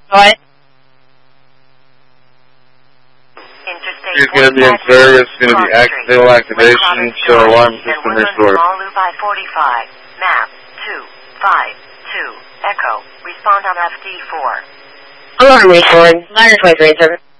What? He's going to be in service, going to be accidental activation, show alarm system restored. Map 252 Echo. Respond on FD4. Alarm restored. Ladder 23 in service.